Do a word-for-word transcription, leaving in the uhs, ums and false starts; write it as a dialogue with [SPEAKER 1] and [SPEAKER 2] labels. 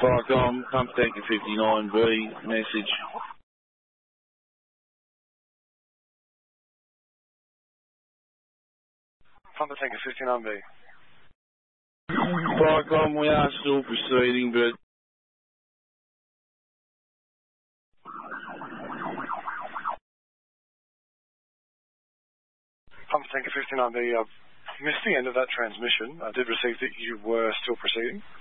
[SPEAKER 1] Viacom, pump tanker fifty-nine B, message.
[SPEAKER 2] Pump tanker fifty-nine B.
[SPEAKER 1] Viacom, we are still proceeding, but
[SPEAKER 2] Pump tanker fifty-nine B, I missed the end of that transmission. I did receive that you were still proceeding.